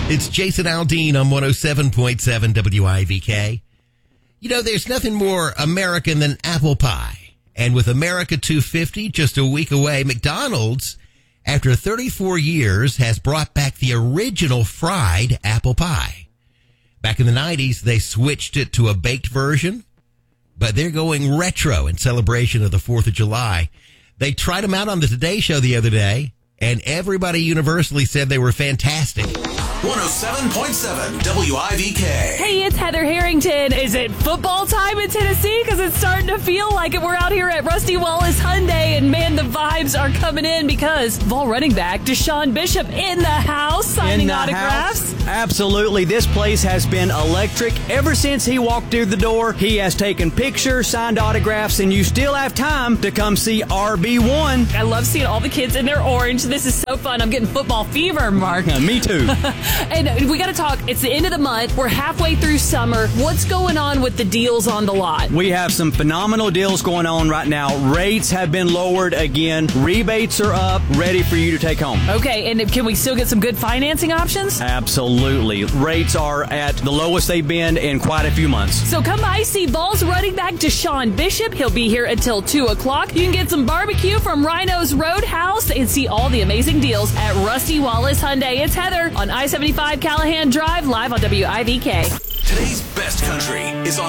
It's Jason Aldean on 107.7 WIVK. You know, there's nothing more American than apple pie. And with America 250 just a week away, McDonald's, after 34 years, has brought back the original fried apple pie. Back in the 90s, they switched it to a baked version, but they're going retro in celebration of the 4th of July. They tried them out on the Today Show the other day, and everybody universally said they were fantastic. 107.7 WIVK. Hey, it's Heather Harrington. Is it football time in Tennessee? Because it's starting to feel like it. We're out here at Rusty Wallace Hyundai, and man, the vibes are coming in because Vol running back Deshaun Bishop in the house signing autographs. Absolutely. This place has been electric. Ever since he walked through the door, he has taken pictures, signed autographs, and you still have time to come see RB1. I love seeing all the kids in their orange. This is so fun. I'm getting football fever, Mark. Me too. And we got to talk. It's the end of the month. We're halfway through summer. What's going on with the deals on the lot? We have some phenomenal deals going on right now. Rates have been lowered again. Rebates are up, ready for you to take home. Okay, and can we still get some good financing options? Absolutely. Rates are at the lowest they've been in quite a few months. So come by, see Vols running back Deshaun Bishop. He'll be here until 2 o'clock. You can get some barbecue from Rhino's Roadhouse and see all the amazing deals at Rusty Wallace Hyundai. It's Heather on I-75 Callahan Drive, live on WIVK. Today's best country is on